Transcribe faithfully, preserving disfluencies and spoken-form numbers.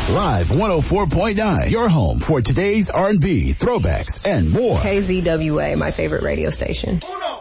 Live one oh four point nine, your home for today's R and B, throwbacks, and more. K Z W A, my favorite radio station. Uno.